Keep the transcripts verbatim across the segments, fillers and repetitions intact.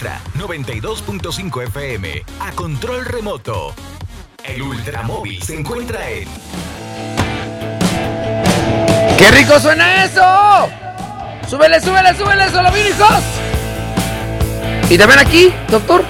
Ultra noventa y dos punto cinco F M a control remoto. El Ultramóvil se encuentra en... ¡Qué rico suena eso! ¡Súbele, súbele, súbele, solo bien, hijos! Y también aquí, doctor.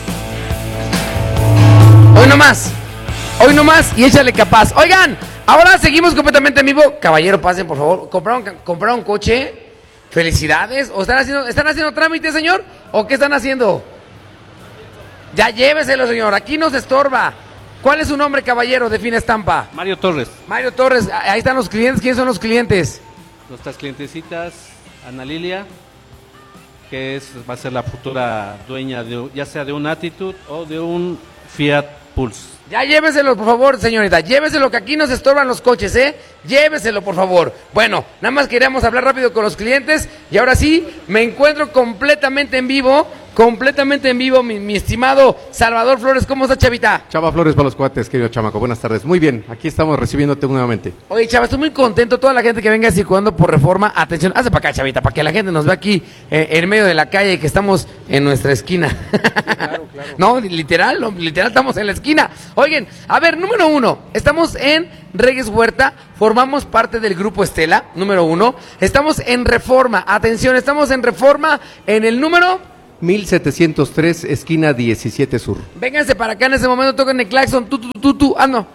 Hoy no más. Hoy no más y échale capaz. Oigan, ahora seguimos completamente en vivo. Caballero, pasen, por favor. ¿Compraron, compraron coche? Felicidades. ¿O están haciendo, están haciendo trámite, señor? ¿O qué están haciendo? Ya lléveselo, señor. Aquí nos estorba. ¿Cuál es su nombre, caballero, de Fina Estampa? Mario Torres. Mario Torres. Ahí están los clientes. ¿Quiénes son los clientes? Nuestras clientecitas, Ana Lilia, que es, va a ser la futura dueña, de, ya sea de un Attitude o de un Fiat Pulse. Ya lléveselo, por favor, señorita. Lléveselo, que aquí nos estorban los coches, ¿eh? Lléveselo, por favor. Bueno, nada más queríamos hablar rápido con los clientes. Y ahora sí, me encuentro completamente en vivo. Completamente en vivo, mi, mi estimado Salvador Flores. ¿Cómo está, Chavita? Chava Flores para los cuates, querido chamaco. Buenas tardes. Muy bien, aquí estamos recibiéndote nuevamente. Oye, Chava, estoy muy contento. Toda la gente que venga circulando por Reforma, atención, hace para acá, Chavita, para que la gente nos vea aquí eh, en medio de la calle y que estamos en nuestra esquina. Claro, claro. No, literal, no, literal estamos en la esquina. Oigan, a ver, número uno, estamos en Reyes Huerta, formamos parte del Grupo Estela, número uno. Estamos en Reforma, atención, estamos en Reforma en el número... mil setecientos tres, esquina diecisiete Sur. Vénganse para acá en ese momento, toquen el claxon, tu, tu, tu, tu, ando.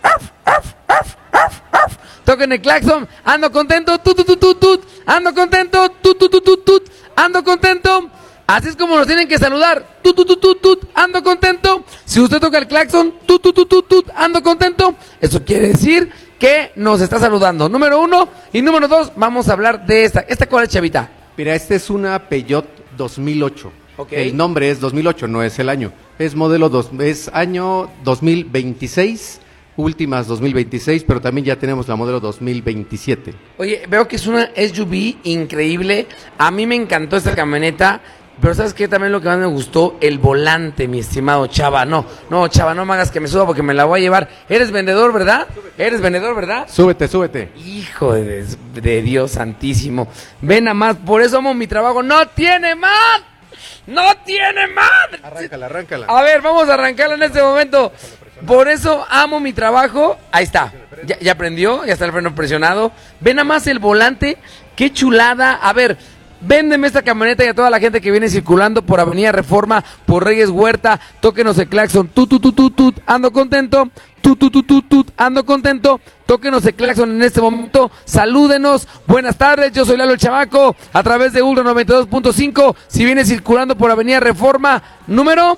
Toquen el claxon, ando contento, tu, tu, tu, tu, tu, ando contento, tu, tu, tu, tu, tu, ando contento. Así es como nos tienen que saludar, tu, tu, tu, tu, tu, ando contento. Si usted toca el claxon, tu, tu, tu, tu, tu, ando contento. Eso quiere decir que nos está saludando. Número uno y número dos, vamos a hablar de esta. ¿Esta cuál es, Chavita? Mira, esta es una Peugeot dos mil ocho. Okay. El nombre es dos mil ocho, no es el año. Es modelo dos, es año dos mil veintiséis, últimas dos mil veintiséis, pero también ya tenemos la modelo dos mil veintisiete. Oye, veo que es una S U V increíble. A mí me encantó esta camioneta, pero ¿sabes qué? También lo que más me gustó, el volante, mi estimado Chava. No, no, Chava, no me hagas que me suba porque me la voy a llevar. Eres vendedor, ¿verdad? Eres vendedor, ¿verdad? Súbete, súbete. Hijo de, de Dios santísimo. Ven a más, por eso amo mi trabajo. ¡No tiene más! ¡No tiene más! Arráncala, arráncala. A ver, vamos a arrancarla en este momento. Por eso amo mi trabajo. Ahí está. Ya, ya prendió, ya está el freno presionado. Ven a más el volante. ¡Qué chulada! A ver, véndeme esta camioneta y a toda la gente que viene circulando por Avenida Reforma, por Reyes Huerta, tóquenos el claxon, tut, tut, tut, tut, tut, ando contento, tut, tut, tut, tut, tut, ando contento, tóquenos el claxon en este momento, salúdenos, buenas tardes, yo soy Lalo el Chamaco, a través de Ultra noventa y dos punto cinco, si viene circulando por Avenida Reforma, número...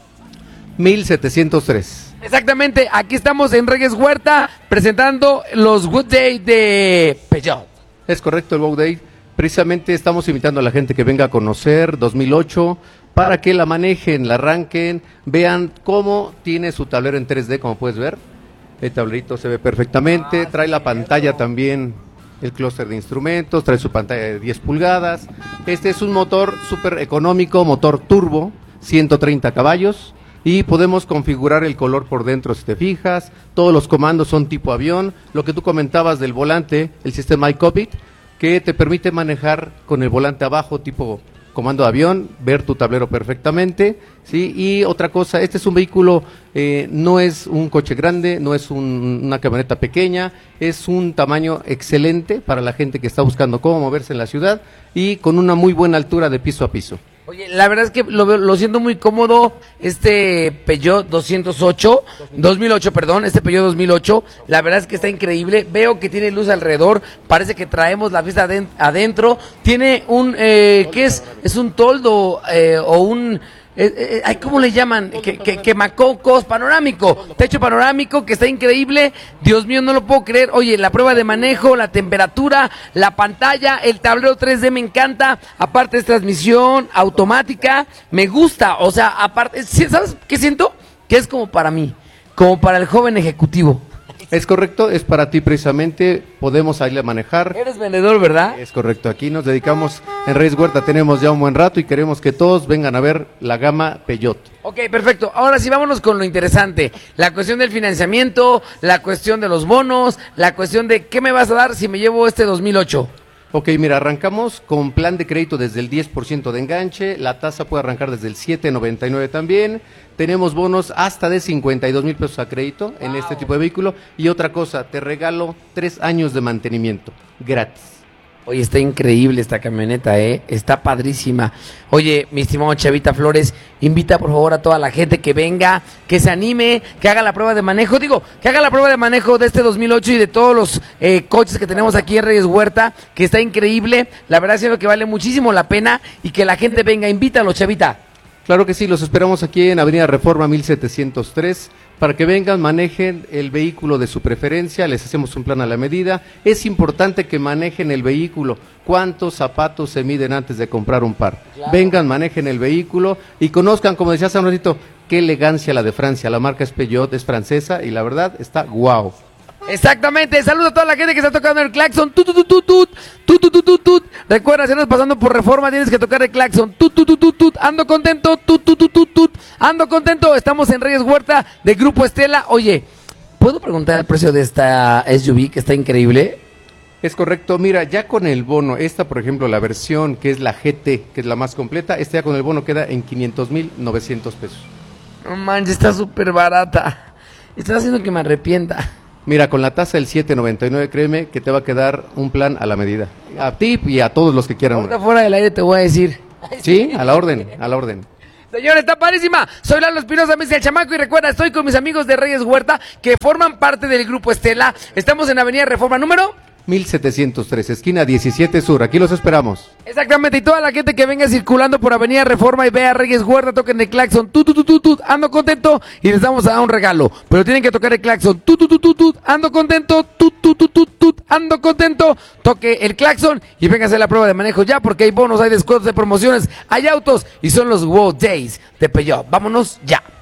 mil setecientos tres. Exactamente, aquí estamos en Reyes Huerta, presentando los Good Day de Peugeot. Es correcto, el Wow Day. Precisamente estamos invitando a la gente que venga a conocer dos mil ocho para que la manejen, la arranquen, vean cómo tiene su tablero en tres D, como puedes ver. El tablerito se ve perfectamente, trae la pantalla también, el clúster de instrumentos, trae su pantalla de diez pulgadas. Este es un motor súper económico, motor turbo, ciento treinta caballos. Y podemos configurar el color por dentro si te fijas. Todos los comandos son tipo avión. Lo que tú comentabas del volante, el sistema iCockpit, que te permite manejar con el volante abajo tipo comando de avión, ver tu tablero perfectamente, ¿sí? Y otra cosa, este es un vehículo, eh, no es un coche grande, no es un, una camioneta pequeña, es un tamaño excelente para la gente que está buscando cómo moverse en la ciudad y con una muy buena altura de piso a piso. Oye, la verdad es que lo, veo- lo siento muy cómodo, este Peugeot doscientos ocho, dos mil ocho, perdón, este Peugeot dos mil ocho, la verdad es que está increíble, veo que tiene luz alrededor, parece que traemos la vista aden- adentro, tiene un, eh, ¿qué es? Es un toldo eh, o un... Eh, eh, ay, ¿cómo le llaman? Que, que, quemacocos, panorámico, techo panorámico que está increíble, Dios mío, no lo puedo creer. Oye, la prueba de manejo, la temperatura, la pantalla, el tablero tres D me encanta, aparte es transmisión automática, me gusta, o sea, aparte, ¿sabes qué siento? Que es como para mí, como para el joven ejecutivo. Es correcto, es para ti precisamente, podemos salir a manejar. Eres vendedor, ¿verdad? Es correcto, aquí nos dedicamos, en Reyes Huerta tenemos ya un buen rato y queremos que todos vengan a ver la gama Peugeot. Ok, perfecto. Ahora sí, vámonos con lo interesante. La cuestión del financiamiento, la cuestión de los bonos, la cuestión de qué me vas a dar si me llevo este dos mil ocho. Ok, mira, arrancamos con plan de crédito desde el diez por ciento de enganche, la tasa puede arrancar desde el siete noventa y nueve también, tenemos bonos hasta de cincuenta y dos mil pesos a crédito en wow. este tipo de vehículo, y otra cosa, te regalo tres años de mantenimiento, gratis. Oye, está increíble esta camioneta, ¿eh? Está padrísima. Oye, mi estimado Chavita Flores, invita por favor a toda la gente que venga, que se anime, que haga la prueba de manejo. Digo, que haga la prueba de manejo de este dos mil ocho y de todos los eh, coches que tenemos aquí en Reyes Huerta, que está increíble. La verdad es que vale muchísimo la pena y que la gente venga. Invítalo, Chavita. Claro que sí, los esperamos aquí en Avenida Reforma mil setecientos tres. Para que vengan, manejen el vehículo de su preferencia, les hacemos un plan a la medida. Es importante que manejen el vehículo. ¿Cuántos zapatos se miden antes de comprar un par? Claro. Vengan, manejen el vehículo y conozcan, como decía hace un ratito, qué elegancia la de Francia. La marca es Peugeot, es francesa y la verdad está guau. Exactamente, saludo a toda la gente que está tocando el claxon, tut, tut, tut, tut, tut, tut, tut, tut, tut. Recuerda, si andas pasando por Reforma, tienes que tocar el claxon, tut, tut, tut, tut, tut. Ando contento, tut, tut, tut, tut, tut. Ando contento, estamos en Reyes Huerta de Grupo Estela. Oye, ¿puedo preguntar el precio de esta S U V que está increíble? Es correcto, mira, ya con el bono, esta por ejemplo, la versión que es la G T, que es la más completa, esta ya con el bono queda en quinientos mil novecientos pesos. No manches, está súper barata, estás haciendo que me arrepienta. Mira, con la tasa del siete noventa y nueve, créeme que te va a quedar un plan a la medida. A ti y a todos los que quieran. Ahorita fuera del aire te voy a decir. Sí, a la orden, a la orden. Señores, está padrísima. Soy Lalo Espinosa, Messi el Chamaco, y recuerda, estoy con mis amigos de Reyes Huerta que forman parte del Grupo Estela. Estamos en Avenida Reforma número mil setecientos tres, esquina diecisiete Sur. Aquí los esperamos. Exactamente, y toda la gente que venga circulando por Avenida Reforma y vea Reyes Huerta, toquen el claxon, tut, tut, tut, tut, ando contento y les vamos a dar un regalo. Pero tienen que tocar el claxon, tut, tut, tut, tut, ando contento, tut, tut, tut, tut, tut, ando contento. Toque el claxon y venga a hacer la prueba de manejo ya, porque hay bonos, hay descuentos, de promociones, hay autos y son los Wow Days de Peugeot. Vámonos ya.